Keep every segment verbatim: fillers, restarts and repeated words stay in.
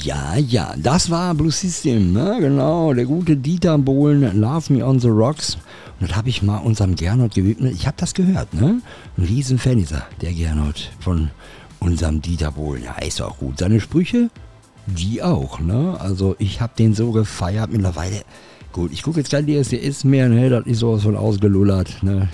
Ja, ja, das war Blue System, ne? Genau, der gute Dieter Bohlen, Love Me on the Rocks. Und das habe ich mal unserem Gernot gewidmet. Ich habe das gehört, ne? Ein Riesenfan ist er, der Gernot von unserem Dieter Bohlen. Ja, ist auch gut. Seine Sprüche, die auch, ne? Also ich habe den so gefeiert mittlerweile. Gut, ich gucke jetzt kein D S D S mehr, ne? Das ist sowas von ausgelullert, ne?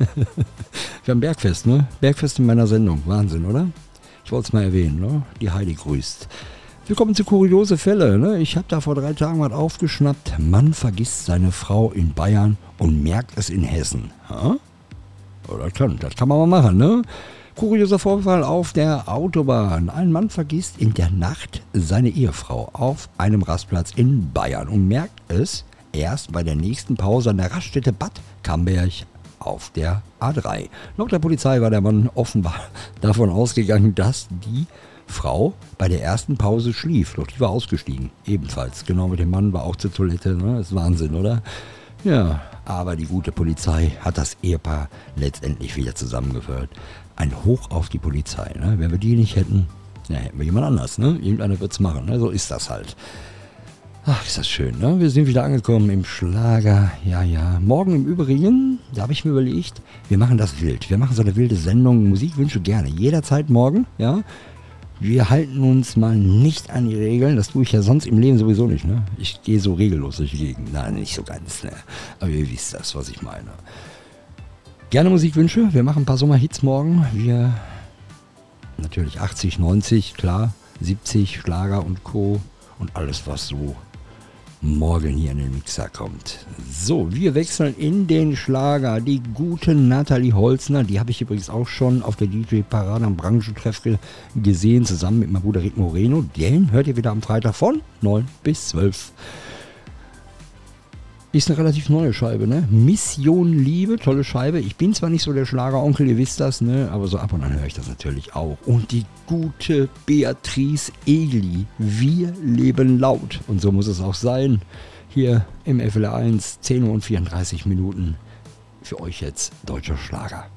Wir haben Bergfest, ne? Bergfest in meiner Sendung. Wahnsinn, oder? Ich wollte es mal erwähnen, ne? Die Heidi grüßt. Willkommen zu kuriose Fälle, ne? Ich habe da vor drei Tagen was aufgeschnappt. Mann vergisst seine Frau in Bayern und merkt es in Hessen. Ja? Oh, das kann, das kann man mal machen, ne? Kurioser Vorfall auf der Autobahn. Ein Mann vergisst in der Nacht seine Ehefrau auf einem Rastplatz in Bayern und merkt es erst bei der nächsten Pause an der Raststätte Bad Camberg auf der A drei. Laut der Polizei war der Mann offenbar davon ausgegangen, dass die Frau bei der ersten Pause schlief. Doch die war ausgestiegen. Ebenfalls. Genau mit dem Mann war auch zur Toilette. Ne? Das ist Wahnsinn, oder? Ja, aber die gute Polizei hat das Ehepaar letztendlich wieder zusammengeführt. Ein Hoch auf die Polizei. Ne? Wenn wir die nicht hätten, ja, hätten wir jemand anders. Ne? Irgendeiner wird es machen. Ne? So ist das halt. Ach, ist das schön, ne? Wir sind wieder angekommen im Schlager. Ja, ja. Morgen im Übrigen, da habe ich mir überlegt, wir machen das wild. Wir machen so eine wilde Sendung. Musikwünsche gerne. Jederzeit morgen, ja. Wir halten uns mal nicht an die Regeln. Das tue ich ja sonst im Leben sowieso nicht, ne? Ich gehe so regellos durch die Gegend. Nein, nicht so ganz, ne? Aber ihr wisst das, was ich meine. Gerne Musikwünsche. Wir machen ein paar Sommerhits morgen. Wir natürlich achtzig, neunzig, klar. siebzig, Schlager und Co. Und alles, was so morgen hier in den Mixer kommt. So, wir wechseln in den Schlager. Die gute Nathalie Holzner, die habe ich übrigens auch schon auf der D J-Parade am Branchentreff gesehen, zusammen mit meinem Bruder Rick Moreno. Den hört ihr wieder am Freitag von neun bis zwölf. Ist eine relativ neue Scheibe, ne? Mission Liebe, tolle Scheibe. Ich bin zwar nicht so der Schlageronkel, ihr wisst das, ne? Aber so ab und an höre ich das natürlich auch. Und die gute Beatrice Egli, wir leben laut. Und so muss es auch sein. Hier im F L R eins, zehn Uhr und vierunddreißig Minuten. Für euch jetzt deutscher Schlager.